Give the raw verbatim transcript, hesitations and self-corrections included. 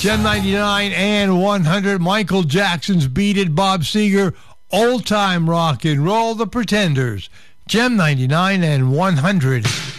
Gem ninety-nine and one hundred. Michael Jackson's Beat It, Bob Seger, Old Time Rock and Roll, The Pretenders. Gem ninety-nine and one hundred.